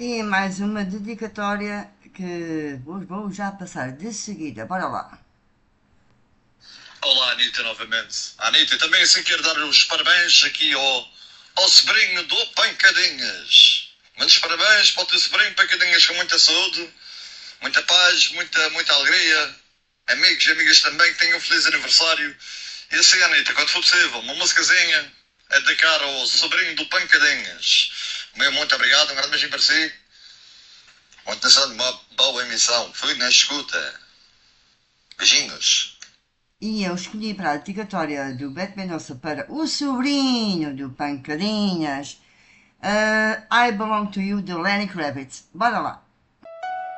E mais uma dedicatória que vou já passar de seguida. Bora lá. Olá, Anitta, novamente. Anitta, também assim quero dar os parabéns aqui ao sobrinho do Pancadinhas. Muitos parabéns para o teu sobrinho Pancadinhas com muita saúde, muita paz, muita alegria. Amigos e amigas também que tenham um feliz aniversário. E assim, Anitta, quando for possível, uma musicazinha a dedicar ao sobrinho do Pancadinhas. Meu muito obrigado, um grande beijinho para si. Continuação de uma boa emissão. Fui na escuta. Beijinhos. E eu escolhi para a dedicatória do Beto Mendonça para o sobrinho do Pancadinhas, I Belong to You, do Lenny Kravitz. Bora lá.